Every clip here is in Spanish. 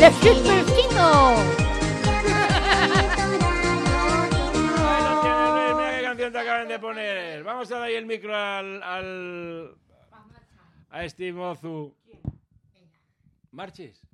de Silverstino. Ahí lo tienes, Luis. Mira qué canción te acaban de poner. Vamos a darle el micro a este mozo. ¿Marches?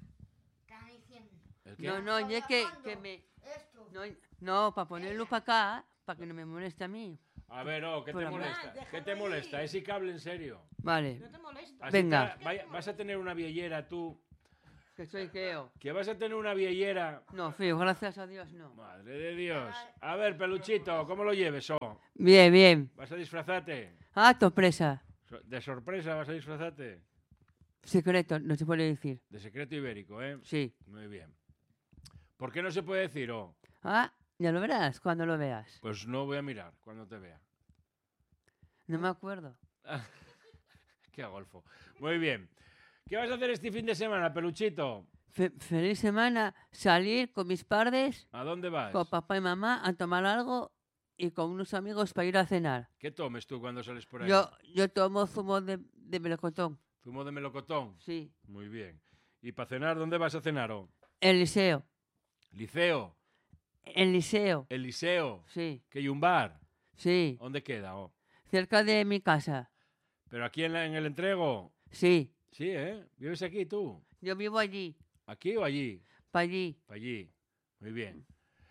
¿El qué? No, es que me... No, para ponerlo para acá, para que no me moleste a mí. A ver, ¿qué te molesta? ¿Qué te molesta? Ese cable en serio. Vale. No te molesta. Así Venga. vas a tener una viellera tú. Que soy feo. Que vas a tener una viellera. No, feo, gracias a Dios, no. Madre de Dios. A ver, peluchito, ¿cómo lo lleves, Bien, bien. ¿Vas a disfrazarte? Ah, sorpresa. ¿De sorpresa vas a disfrazarte? Secreto, no se puede decir. De secreto ibérico, ¿eh? Sí. Muy bien. ¿Por qué no se puede decir, Ah, ya lo verás cuando lo veas. Pues no voy a mirar cuando te vea. No me acuerdo. Qué golfo. Muy bien. ¿Qué vas a hacer este fin de semana, peluchito? Feliz semana, salir con mis padres, ¿A dónde vas? con papá y mamá, a tomar algo y con unos amigos para ir a cenar. ¿Qué tomes tú cuando sales por ahí? Yo tomo zumo de melocotón. ¿Zumo de melocotón? Sí. Muy bien. ¿Y para cenar, dónde vas a cenar, El liceo. ¿Liceo? El liceo. ¿El liceo? Sí. ¿Que hay un bar? Sí. ¿Dónde queda, Cerca de mi casa. ¿Pero aquí en el entrego? Sí. Sí, ¿eh? ¿Vives aquí tú? Yo vivo allí. ¿Aquí o allí? Para allí. Para allí. Muy bien.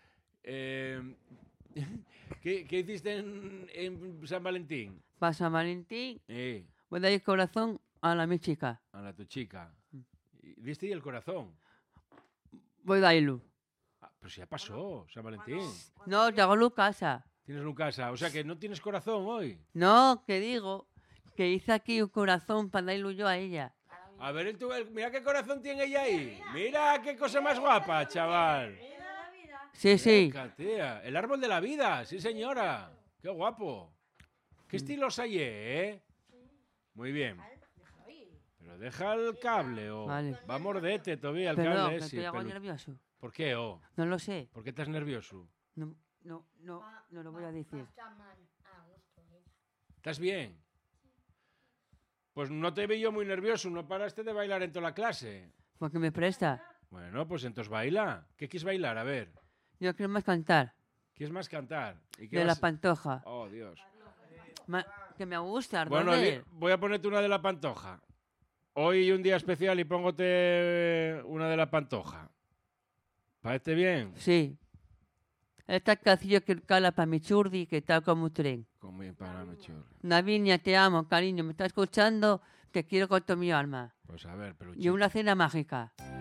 ¿Qué hiciste en San Valentín? Para San Valentín voy a dar el corazón a mi chica. A tu chica. ¿Diste el corazón? Voy a darlo. Pero si ya pasó, San Valentín. No, te hago casa. Tienes un casa. O sea que no tienes corazón hoy. No, que digo que hice aquí un corazón para darlo yo a ella. A ver, mira qué corazón tiene ella ahí. Mira qué cosa más guapa, chaval. Sí, sí. Tía. El árbol de la vida, sí señora. Qué guapo. Qué estilos hay, ¿eh? Muy bien. Pero deja el cable, Vale. Va a morderte todavía el Perdón, cable que ese. estoy algo nervioso. ¿Por qué, No lo sé. ¿Por qué estás nervioso? No lo voy a decir. ¿Estás bien? Pues no te vi yo muy nervioso, no paraste de bailar en toda la clase. Porque me presta. Bueno, pues entonces baila. ¿Qué quieres bailar? A ver. Yo quiero más cantar. ¿Quieres más cantar? ¿Y qué De la vas- Pantoja. Oh, Dios. Que me gusta, Bueno, Ardoner. voy a ponerte una de la Pantoja. Hoy un día especial y póngote una de la Pantoja. ¿Parece bien? Sí. Esta canción que cala para mi churdi, que está como un tren. Como para mi churri. Navinia, te amo, cariño. ¿Me estás escuchando? Te quiero con toda mi alma. Pues a ver, peluchito. Y una cena mágica.